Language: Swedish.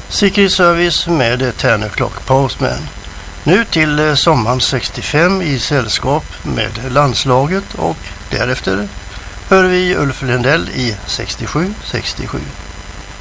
Secret Service med 10 O'Clock Postman. Nu till sommaren 65 i sällskap med landslaget och därefter hör vi Ulf Lundell i 67-67.